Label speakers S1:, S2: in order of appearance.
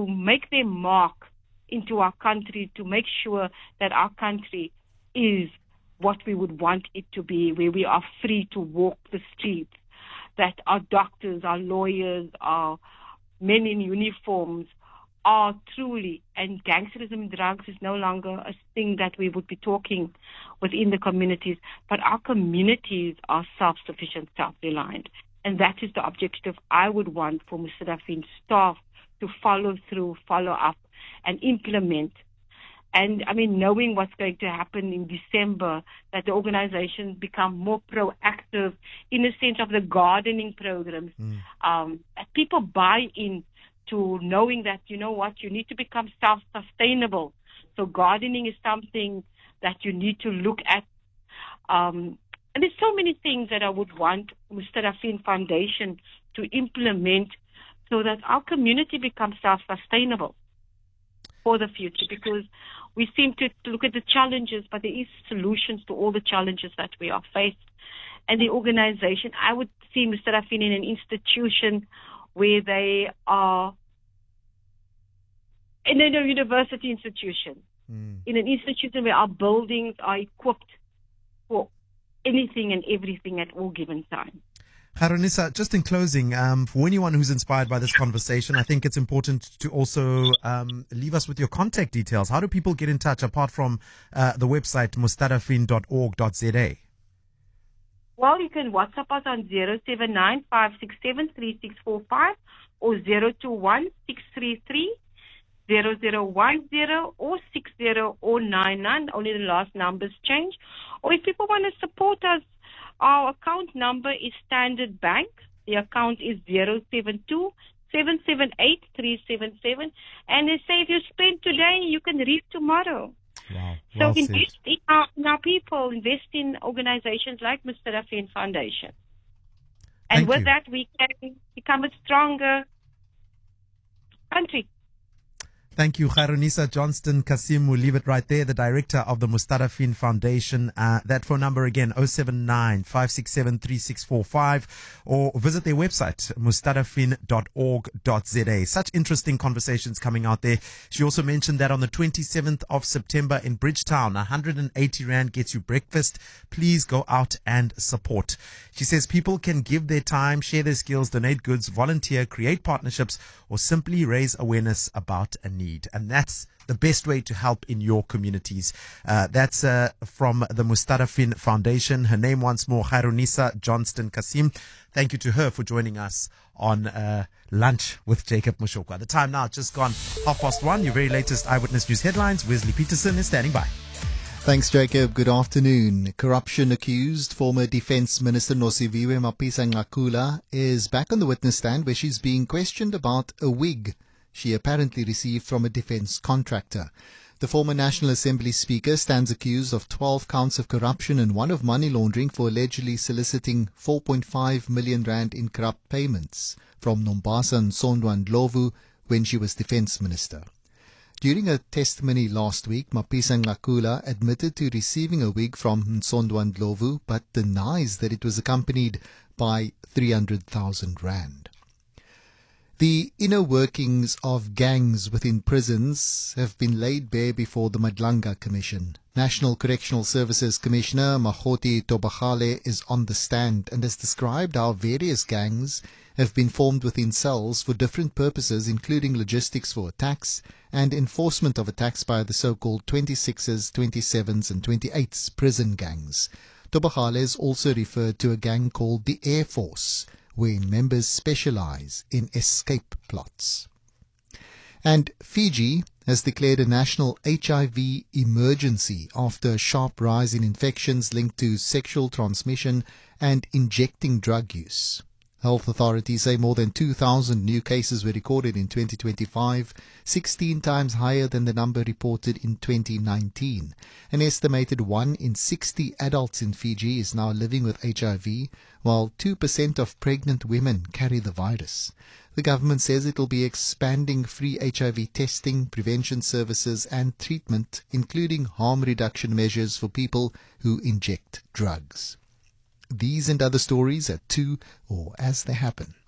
S1: to make their mark into our country, to make sure that our country is what we would want it to be, where we are free to walk the streets, that our doctors, our lawyers, our men in uniforms are truly, and gangsterism and drugs is no longer a thing that we would be talking within the communities, but our communities are self-sufficient, self-reliant. And that is the objective I would want for Mustadafin staff to follow through, follow up, and implement. And I mean, knowing what's going to happen in December, that the organizations become more proactive in the sense of the gardening programs, that people buy in to knowing that, you know what, you need to become self-sustainable. So gardening is something that you need to look at. And there's so many things that I would want Mustadafin Foundation to implement so that our community becomes self-sustainable for the future, because we seem to look at the challenges, but there is solutions to all the challenges that we are faced. And the organization, I would see Mustadafin in an institution where they are in a university institution, in an institution where our buildings are equipped for anything and everything at all given time.
S2: Kharonisa, just in closing, for anyone who's inspired by this conversation, I think it's important to also leave us with your contact details. How do people get in touch apart from the website mustadafin.org.za?
S1: Well, you can WhatsApp us on 079-567-3645 or 021-633-0010 or 60 or 99. Only the last numbers change. Or if people want to support us, our account number is Standard Bank. The account is 072-778-377. And they say if you spend today, you can reap tomorrow.
S2: Wow.
S1: So
S2: Well
S1: invest in our people, invest in organizations like Mustadafin Foundation. And
S2: Thank
S1: with
S2: you.
S1: that, we can become a stronger country.
S2: Thank you, Kharonisa Johnston Kasim. We'll leave it right there, the director of the Mustadafin Foundation. That phone number again, 079-567-3645, or visit their website, mustadafin.org.za. Such interesting conversations coming out there. She also mentioned that on the 27th of September in Bridgetown, 180 Rand gets you breakfast. Please go out and support. She says people can give their time, share their skills, donate goods, volunteer, create partnerships, or simply raise awareness about a need. And that's the best way to help in your communities. That's from the Mustadafin Foundation. Her name once more, Kharonisa Johnston Kasim. Thank you to her for joining us on Lunch with Jacob Mashoko. The time now, just gone 1:30. Your very latest Eyewitness News headlines. Wesley Peterson is standing by.
S3: Thanks, Jacob. Good afternoon. Corruption accused former Defence Minister Nosiviwe Mapisa-Nqakula is back on the witness stand, where she's being questioned about a wig she apparently received from a defence contractor. The former National Assembly Speaker stands accused of 12 counts of corruption and one of money laundering for allegedly soliciting 4.5 million rand in corrupt payments from Nombasa Nsondwa Ndlovu when she was Defence Minister. During her testimony last week, Mapisa-Nqakula admitted to receiving a wig from Nsondwa Ndlovu, but denies that it was accompanied by 300,000 rand. The inner workings of gangs within prisons have been laid bare before the Madlanga Commission. National Correctional Services Commissioner Mahoti Tobagale is on the stand and has described how various gangs have been formed within cells for different purposes, including logistics for attacks and enforcement of attacks by the so-called 26s, 27s and 28s prison gangs. Tobagale has also referred to a gang called the Air Force, where members specialize in escape plots. And Fiji has declared a national HIV emergency after a sharp rise in infections linked to sexual transmission and injecting drug use. Health authorities say more than 2,000 new cases were recorded in 2025, 16 times higher than the number reported in 2019. An estimated 1 in 60 adults in Fiji is now living with HIV, while 2% of pregnant women carry the virus. The government says it will be expanding free HIV testing, prevention services and treatment, including harm reduction measures for people who inject drugs. These and other stories at 2 or as they happen.